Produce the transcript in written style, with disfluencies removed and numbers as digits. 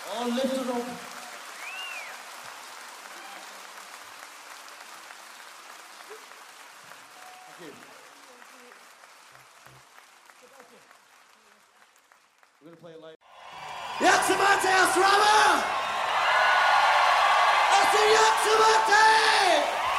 All lifted up. Thank you. We're going to play it live. Yaxshi Matey, Asrama! I see Yaxshi Matey!